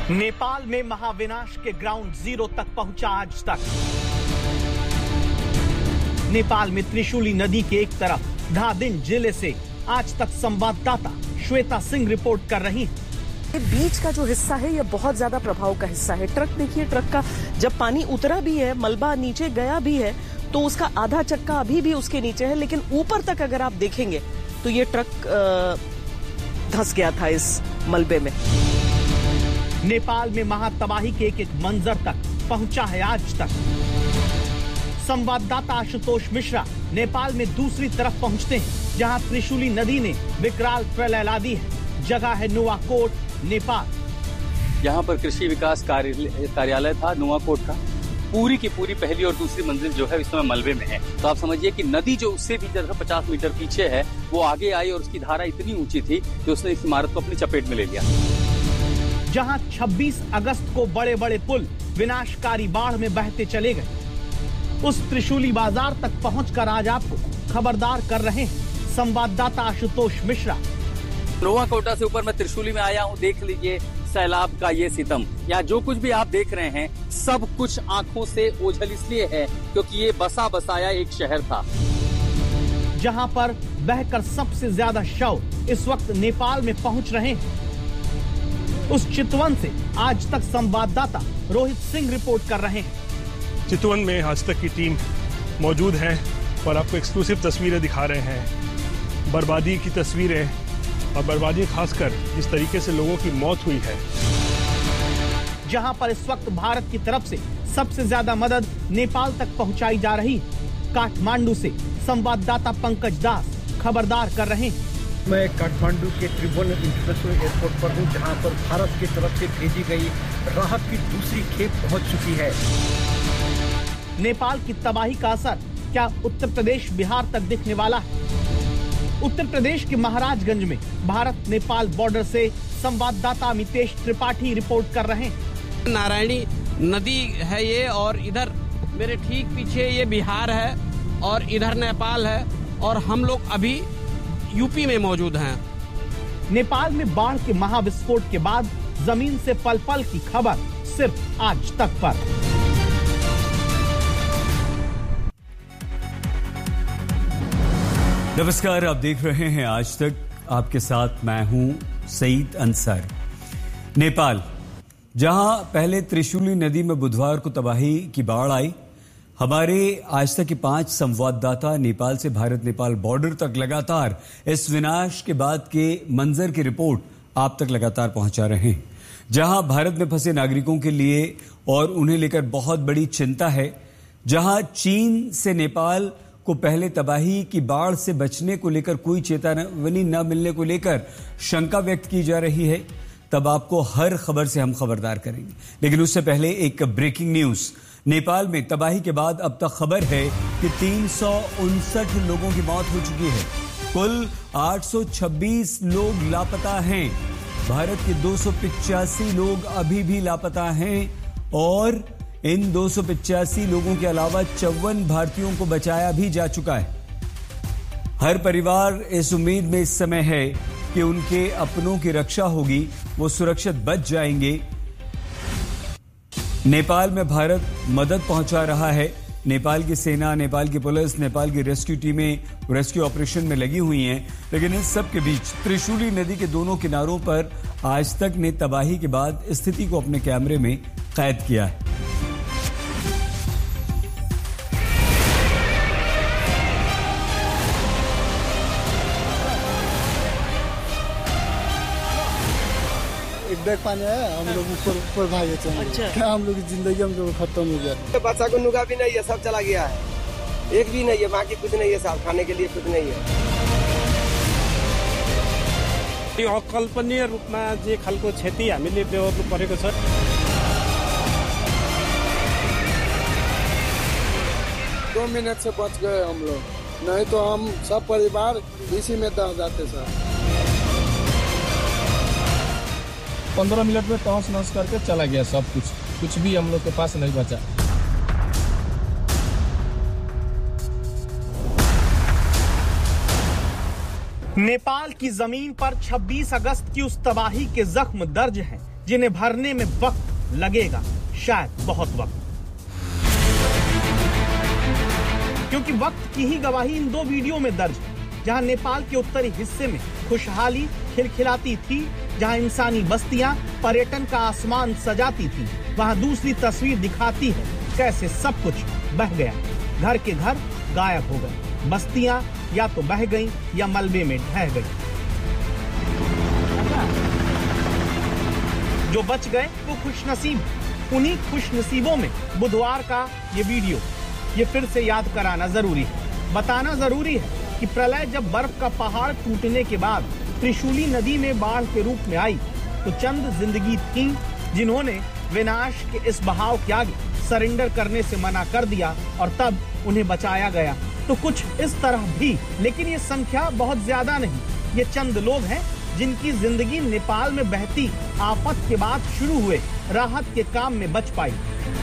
नेपाल में महाविनाश के ground zero तक पहुंचा आज तक। नेपाल में त्रिशूली नदी के एक तरफ धादिन जिले से आज तक संवाददाता श्वेता सिंह रिपोर्ट कर रही हैं। ये बीच का जो हिस्सा है ये बहुत ज्यादा प्रभाव का हिस्सा है। ट्रक देखिए, ट्रक का जब पानी उतरा भी है, मलबा नीचे गया भी है, तो उसका आधा चक्का अभी भी उसके नीचे है, लेकिन ऊपर तक अगर आप देखेंगे तो ये ट्रक धंस गया था इस मलबे में। नेपाल में महातबाही के एक एक मंजर तक पहुंचा है आज तक। संवाददाता आशुतोष मिश्रा नेपाल में दूसरी तरफ पहुंचते हैं, जहां त्रिशूली नदी ने विकराल प्रलय ला दी है। जगह है नुवाकोट, नेपाल। यहाँ पर कृषि विकास कार्यालय था नुवाकोट का। पूरी की पूरी पहली और दूसरी मंजिल जो है इस समय मलबे में है। तो आप समझिए कि नदी जो उससे भी 50 मीटर पीछे है, वो आगे आई और उसकी धारा इतनी ऊंची थी कि उसने इस इमारत को अपनी चपेट में ले लिया। जहां 26 अगस्त को बड़े बड़े पुल विनाशकारी बाढ़ में बहते चले गए, उस त्रिशूली बाजार तक पहुंचकर आज आपको खबरदार कर रहे हैं संवाददाता आशुतोष मिश्रा। नुवाकोटा से ऊपर मैं त्रिशूली में आया हूँ। देख लीजिए सैलाब का ये सितम। यहाँ जो कुछ भी आप देख रहे हैं, सब कुछ आंखों से ओझल इसलिए है क्योंकि ये बसा बसाया एक शहर था, जहां पर बहकर सबसे ज्यादा शव इस वक्त नेपाल में पहुंच रहे हैं। उस चितवन से आज तक संवाददाता रोहित सिंह रिपोर्ट कर रहे हैं। चितवन में आज तक की टीम मौजूद है और आपको एक्सक्लूसिव तस्वीरें दिखा रहे हैं। बर्बादी की तस्वीरें, और बर्बादी खासकर जिस तरीके से लोगों की मौत हुई है। जहां पर इस वक्त भारत की तरफ से सबसे ज्यादा मदद नेपाल तक पहुंचाई जा रही है। काठमांडू से संवाददाता पंकज दास खबरदार कर रहे हैं। मैं काठमांडू के त्रिभुवन इंटरनेशनल एयरपोर्ट पर हूं, जहां पर भारत की तरफ से भेजी गई राहत की दूसरी खेप पहुंच चुकी है। नेपाल की तबाही का असर क्या उत्तर प्रदेश, बिहार तक दिखने वाला है? उत्तर प्रदेश के महाराजगंज में भारत नेपाल बॉर्डर से संवाददाता मितेश त्रिपाठी रिपोर्ट कर रहे हैं। नारायणी नदी है ये, और इधर मेरे ठीक पीछे ये बिहार है और इधर नेपाल है, और हम लोग अभी यूपी में मौजूद हैं। नेपाल में बाढ़ के महाविस्फोट के बाद जमीन से पल पल की खबर सिर्फ आज तक पर। नमस्कार, आप देख रहे हैं आज तक। आपके साथ मैं हूं सईद अंसर। नेपाल, जहां पहले त्रिशूली नदी में बुधवार को तबाही की बाढ़ आई, हमारे आज तक के 5 संवाददाता नेपाल से भारत नेपाल बॉर्डर तक लगातार इस विनाश के बाद के मंजर की रिपोर्ट आप तक लगातार पहुंचा रहे हैं। जहां भारत में फंसे नागरिकों के लिए और उन्हें लेकर बहुत बड़ी चिंता है, जहां चीन से नेपाल को पहले तबाही की बाढ़ से बचने को लेकर कोई चेतावनी न मिलने को लेकर शंका व्यक्त की जा रही है, तब आपको हर खबर से हम खबरदार करेंगे। लेकिन उससे पहले एक ब्रेकिंग न्यूज। नेपाल में तबाही के बाद अब तक खबर है कि 359 लोगों की मौत हो चुकी है। कुल 826 लोग लापता हैं। भारत के 285 लोग अभी भी लापता हैं, और इन 285 लोगों के अलावा 54 भारतीयों को बचाया भी जा चुका है। हर परिवार इस उम्मीद में इस समय है कि उनके अपनों की रक्षा होगी, वो सुरक्षित बच जाएंगे। नेपाल में भारत मदद पहुंचा रहा है। नेपाल की सेना, नेपाल की पुलिस, नेपाल की रेस्क्यू टीमें रेस्क्यू ऑपरेशन में लगी हुई हैं। लेकिन इस सब के बीच त्रिशूली नदी के दोनों किनारों पर आज तक ने तबाही के बाद स्थिति को अपने कैमरे में कैद किया है। एक बैग पानी आया, हम लोग ऊपर भागे चले। अच्छा। क्या हम लोग की जिंदगी हम लोग खत्म हो गया। बच्चा को नुगा भी नहीं है, सब चला गया है। एक भी नहीं है, बाकी कुछ नहीं है, साहब खाने के लिए कुछ नहीं है। यो अकल्पनीय रूपमा जे खालको क्षति हामीले बेहोर्नु परेको छ। दो मिनट से बच गए हम लोग, नहीं तो हम सब परिवार इसी में दह जाते सर। 15 मिनट में तहस नहस करके चला गया सब कुछ भी हम लोग के पास नहीं बचा। नेपाल की जमीन पर 26 अगस्त की उस तबाही के जख्म दर्ज हैं, जिन्हें भरने में वक्त लगेगा, शायद बहुत वक्त, क्योंकि वक्त की ही गवाही इन दो वीडियो में दर्ज है। जहां नेपाल के उत्तरी हिस्से में खुशहाली खिलखिलाती थी, जहां इंसानी बस्तियां पर्यटन का आसमान सजाती थी, वहां दूसरी तस्वीर दिखाती है कैसे सब कुछ बह गया, घर के घर गायब हो गए, बस्तियां या तो बह गईं या मलबे में ढह गईं। जो बच गए वो खुशनसीब, उन्हीं खुशनसीबों में बुधवार का ये वीडियो, ये फिर से याद कराना जरूरी है, बताना जरूरी है कि प्रलय जब बर्फ का पहाड़ टूटने के बाद त्रिशूली नदी में बाढ़ के रूप में आई, तो चंद जिंदगी थी जिन्होंने विनाश के इस बहाव के आगे सरेंडर करने से मना कर दिया और तब उन्हें बचाया गया। तो कुछ इस तरह भी, लेकिन ये संख्या बहुत ज्यादा नहीं, ये चंद लोग हैं जिनकी जिंदगी नेपाल में बहती आफत के बाद शुरू हुए राहत के काम में बच पाई।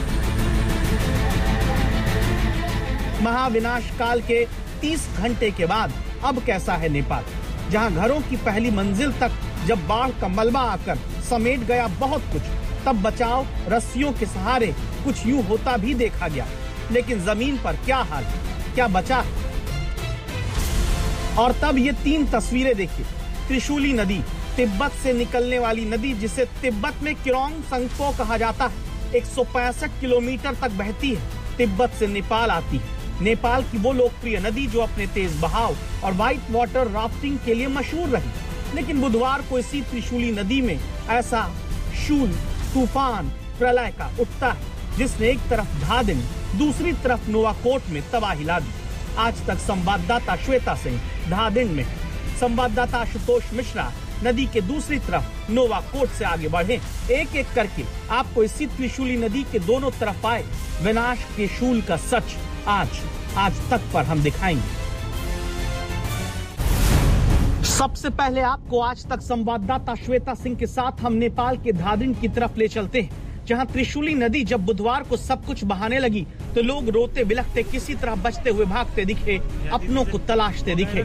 महाविनाश काल के 30 घंटे के बाद अब कैसा है नेपाल, जहां घरों की पहली मंजिल तक जब बाढ़ का मलबा आकर समेट गया बहुत कुछ, तब बचाव रस्सियों के सहारे कुछ यूं होता भी देखा गया। लेकिन जमीन पर क्या हाल, क्या बचा है? और तब ये 3 तस्वीरें देखिए। त्रिशूली नदी, तिब्बत से निकलने वाली नदी, जिसे तिब्बत में किरोंग संगपो कहा जाता है, 165 किलोमीटर तक बहती है, तिब्बत से नेपाल आती है। नेपाल की वो लोकप्रिय नदी जो अपने तेज बहाव और व्हाइट वाटर राफ्टिंग के लिए मशहूर रही। लेकिन बुधवार को इसी त्रिशूली नदी में ऐसा शूल तूफान प्रलय का उठता है जिसने एक तरफ धादिंग, दूसरी तरफ नोवाकोट में तबाही ला दी। आज तक संवाददाता श्वेता सिंह धादिंग में, संवाददाता आशुतोष मिश्रा नदी के दूसरी तरफ नोवाकोट से आगे बढ़े। एक एक करके आपको इसी त्रिशूली नदी के दोनों तरफ आए विनाश के शूल का सच आज तक पर हम दिखाएंगे। सबसे पहले आपको आज तक संवाददाता श्वेता सिंह के साथ हम नेपाल के धादिंग की तरफ ले चलते हैं, जहां त्रिशूली नदी जब बुधवार को सब कुछ बहाने लगी तो लोग रोते बिलखते किसी तरह बचते हुए भागते दिखे, अपनों को तलाशते दिखे।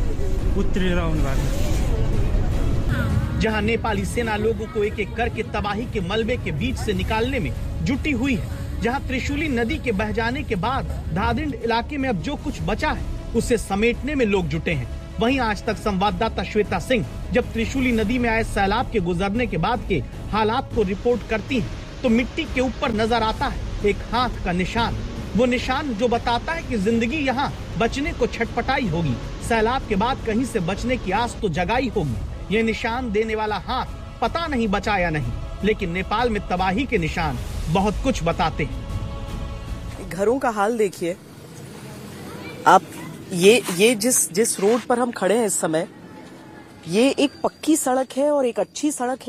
जहां नेपाली सेना लोगों को एक एक करके तबाही के मलबे के बीच से निकालने में जुटी हुई है, जहां त्रिशूली नदी के बह जाने के बाद धादिंग इलाके में अब जो कुछ बचा है उसे समेटने में लोग जुटे हैं। वहीं आज तक संवाददाता श्वेता सिंह जब त्रिशूली नदी में आए सैलाब के गुजरने के बाद के हालात को रिपोर्ट करती हैं, तो मिट्टी के ऊपर नजर आता है एक हाथ का निशान, वो निशान जो बताता है कि जिंदगी यहाँ बचने को छटपटाई होगी, सैलाब के बाद कहीं से बचने की आस तो जगाई होगी। ये निशान देने वाला हाथ पता नहीं बचा या नहीं, लेकिन नेपाल में तबाही के निशान बहुत कुछ बताते हैं। घरों का हाल देखिए आप, ये जिस रोड पर हम खड़े हैं इस समय, ये एक पक्की सड़क है और एक अच्छी सड़क है।